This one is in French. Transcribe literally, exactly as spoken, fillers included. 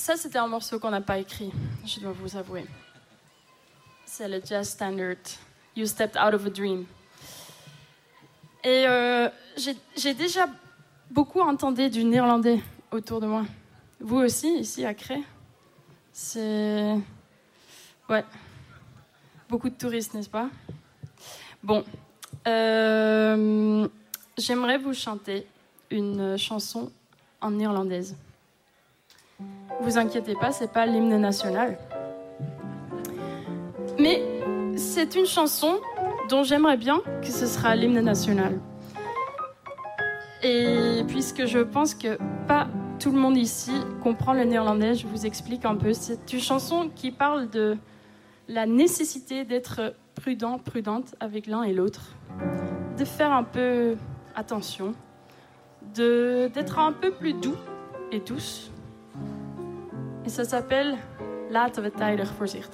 ça, c'était un morceau qu'on n'a pas écrit, je dois vous avouer. C'est le jazz standard « You Stepped Out of a Dream ». Et euh, j'ai, j'ai déjà beaucoup entendu du néerlandais autour de moi. Vous aussi, ici à Cré. C'est... Ouais. Beaucoup de touristes, n'est-ce pas? Bon. Euh, j'aimerais vous chanter une chanson en irlandaise. Vous inquiétez pas, c'est pas l'hymne national. Mais c'est une chanson dont j'aimerais bien que ce sera l'hymne national. Et puisque je pense que pas tout le monde ici comprend le néerlandais, je vous explique un peu. C'est une chanson qui parle de la nécessité d'être prudent, prudente avec l'un et l'autre, de faire un peu attention, de, d'être un peu plus doux et douce. Et ça s'appelle « Laten we tijdig voorzichtig zijn ».